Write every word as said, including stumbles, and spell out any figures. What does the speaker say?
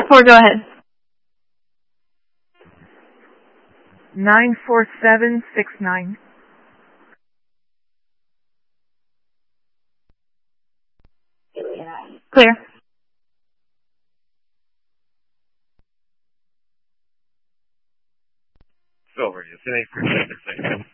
four, go ahead. nine four seven six nine. Clear. Silver, you say for seven seconds.